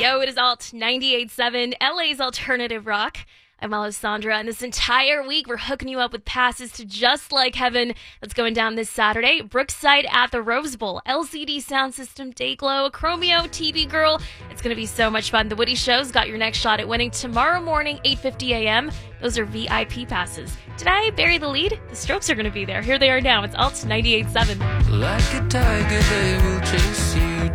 Yo, it is Alt 98.7, LA's alternative rock. I'm Alessandra, and this entire week we're hooking you up with passes to Just Like Heaven. That's going down this Saturday. Brookside at the Rose Bowl, LCD Sound System, Dayglow, Chromeo, TV Girl. It's going to be so much fun. The Woody Show's got your next shot at winning tomorrow morning, 8:50 a.m. Those are VIP passes. Did I bury the lead? The Strokes are going to be there. Here they are now. It's Alt 98.7. Like a tiger, they will chase you